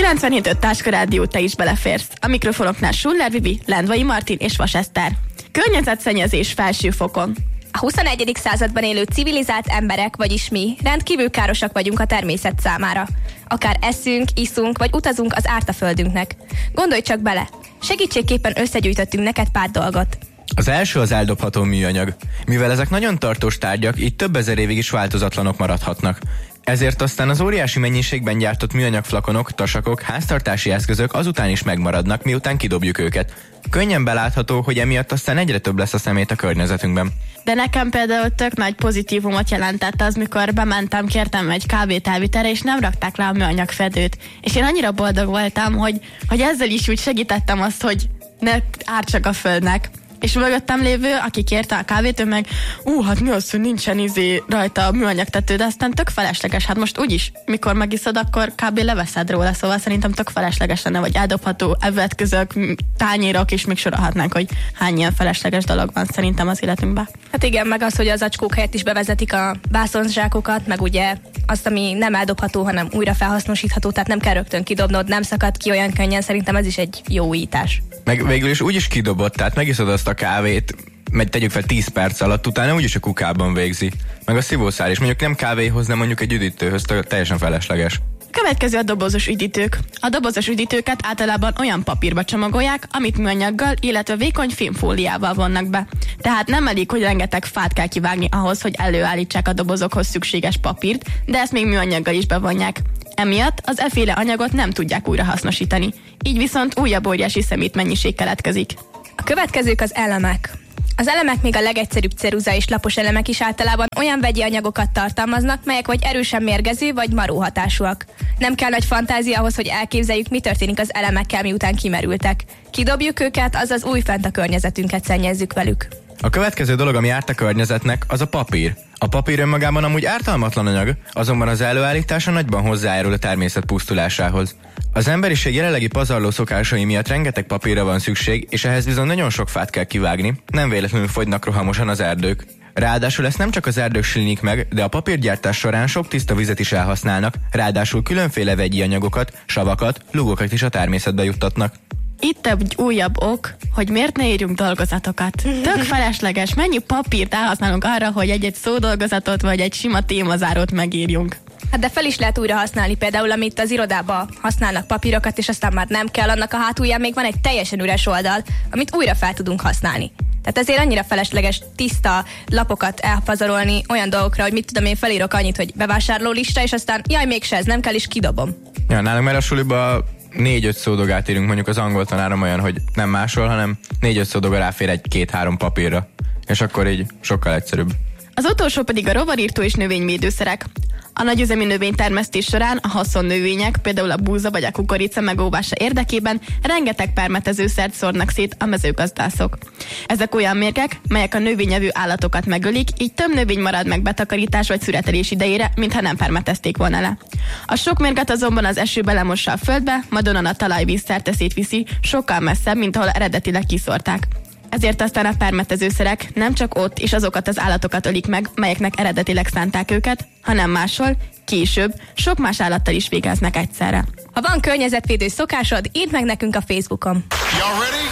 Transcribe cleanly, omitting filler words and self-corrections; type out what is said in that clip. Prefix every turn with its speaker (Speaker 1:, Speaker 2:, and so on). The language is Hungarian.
Speaker 1: 97.5 Táska Rádió, te is beleférsz. A mikrofonoknál Schuller Vivi, Lendvai Martin és Vas Eszter. Környezetszennyezés felső fokon.
Speaker 2: A 21. században élő civilizált emberek, vagyis mi, rendkívül károsak vagyunk a természet számára. Akár eszünk, iszunk, vagy utazunk az árt a földünknek. Gondolj csak bele, segítségképpen összegyűjtöttünk neked pár dolgot.
Speaker 3: Az első az eldobható műanyag. Mivel ezek nagyon tartós tárgyak, így több ezer évig is változatlanok maradhatnak. Ezért aztán az óriási mennyiségben gyártott műanyag flakonok, tasakok, háztartási eszközök azután is megmaradnak, miután kidobjuk őket. Könnyen belátható, hogy emiatt aztán egyre több lesz a szemét a környezetünkben.
Speaker 1: De nekem például tök nagy pozitívumot jelentett az, mikor bementem, kértem egy kávét elvitelre, és nem rakták rá a műanyag fedőt. És én annyira boldog voltam, hogy ezzel is úgy segítettem azt, hogy ne ártsak a földnek. És mögöttem lévő, aki kérte a kávét, ő meg, hát mi az, hogy nincsen rajta a műanyag tető, de aztán tök felesleges. Hát most úgyis, mikor megiszod, akkor kb. Leveszed róla, szóval szerintem tök felesleges lenne, vagy eldobható evőeszközök, tányérok, és még sorolhatnánk, hogy hány ilyen felesleges dolog van szerintem az életünkben.
Speaker 2: Hát igen, meg az, hogy az acskók helyett is bevezetik a vászonzsákokat, meg ugye azt, ami nem eldobható, hanem újra felhasznosítható, tehát nem kell rögtön kidobnod, nem szakad ki olyan könnyen, szerintem ez is egy jó újítás.
Speaker 3: Meg végül is úgyis kidobott, tehát megiszod azt a kávét, meg tegyük fel 10 perc alatt, utána úgyis a kukában végzi. Meg a szívószál is, mondjuk nem kávéhoz, nem mondjuk egy üdítőhöz, teljesen felesleges.
Speaker 1: Következő a dobozos üdítők. A dobozos üdítőket általában olyan papírba csomagolják, amit műanyaggal, illetve vékony fémfóliával vonnak be. Tehát nem elég, hogy rengeteg fát kell kivágni ahhoz, hogy előállítsák a dobozokhoz szükséges papírt, de ezt még műanyaggal is bevonják. Emiatt az efféle anyagot nem tudják újrahasznosítani. Így viszont újabb óriási szemétmennyiség keletkezik.
Speaker 2: A következők az elemek. Az elemek, még a legegyszerűbb ceruza és lapos elemek is általában olyan vegyi anyagokat tartalmaznak, melyek vagy erősen mérgező, vagy maró hatásúak. Nem kell nagy fantázia ahhoz, hogy elképzeljük, mi történik az elemekkel, miután kimerültek. Kidobjuk őket, azaz újfent a környezetünket szennyezzük velük.
Speaker 3: A következő dolog, ami árt a környezetnek, az a papír. A papír önmagában amúgy ártalmatlan anyag, azonban az előállítása nagyban hozzájárul a természet pusztulásához. Az emberiség jelenlegi pazarló szokásai miatt rengeteg papírra van szükség, és ehhez bizony nagyon sok fát kell kivágni, nem véletlenül fogynak rohamosan az erdők. Ráadásul ezt nem csak az erdők silinik meg, de a papírgyártás során sok tiszta vizet is elhasználnak, ráadásul különféle vegyi anyagokat, savakat, lugokat is a természetbe juttatnak.
Speaker 1: Itt egy újabb ok, hogy miért ne írjunk dolgozatokat. Tök felesleges, mennyi papírt elhasználunk arra, hogy egy szódolgozatot vagy egy sima témazárót megírjunk.
Speaker 2: Hát de fel is lehet újra használni, például amit az irodában használnak papírokat, és aztán már nem kell, annak a hátulján még van egy teljesen üres oldal, amit újra fel tudunk használni. Tehát ezért annyira felesleges tiszta lapokat elpazarolni olyan dolgokra, hogy mit tudom én, felírok annyit, hogy bevásárlólista, és aztán jaj, mégse ez nem kell, és kidobom.
Speaker 3: Ja, nálunk már a suliba 4-5 szódogát írunk, mondjuk az angol tanárom olyan, hogy nem máshol, hanem 4-5 szódoga ráfér egy 2-3 papírra. És akkor így sokkal egyszerűbb.
Speaker 1: Az utolsó pedig a rovarírtó és növényvédőszerek. A nagyüzemi növénytermesztés során a haszonnövények, például a búza vagy a kukorica megóvása érdekében rengeteg permetezőszert szórnak szét a mezőgazdászok. Ezek olyan mérgek, melyek a növényevő állatokat megölik, így több növény marad meg betakarítás vagy szüretelés idejére, mintha nem permetezték volna le. A sok mérget azonban az eső belemossa a földbe, majd onnan a talajvíz szerte szétviszi, sokkal messzebb, mint ahol eredetileg kiszórták. Ezért aztán a permetezőszerek nem csak ott és azokat az állatokat ölik meg, melyeknek eredetileg szánták őket, hanem máshol, később, sok más állattal is végeznek egyszerre.
Speaker 2: Ha van környezetvédő szokásod, írd meg nekünk a Facebookon.